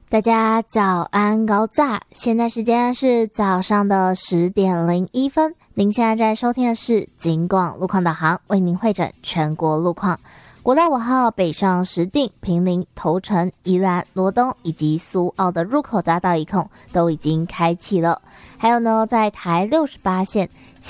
大家早安高炸，现在时间是早上的10:01，您现在在收听的是警广路况导航，为您汇整全国路况。国道5号北上石碇、坪林、头城、宜兰、罗东以及苏澳的入口匝道一控都已经开启了，还有呢，在台68线